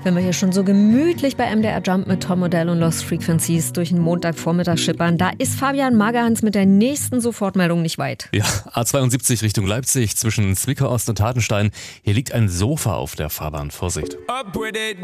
Wenn wir hier schon so gemütlich bei MDR Jump mit Tom Odell und Lost Frequencies durch den Montagvormittag schippern, da ist Fabian Magerhans mit der nächsten Sofortmeldung nicht weit. Ja, A72 Richtung Leipzig zwischen Zwickau Ost und Hartenstein. Hier liegt ein Sofa auf der Fahrbahn. Vorsicht.